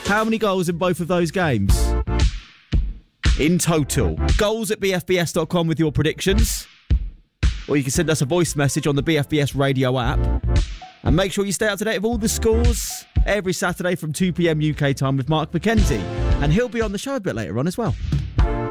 How many goals in both of those games? In total. Goals at bfbs.com with your predictions. Or you can send us a voice message on the BFBS radio app. And make sure you stay up to date with all the scores every Saturday from 2 p.m. UK time with Mark McKenzie. And he'll be on the show a bit later on as well.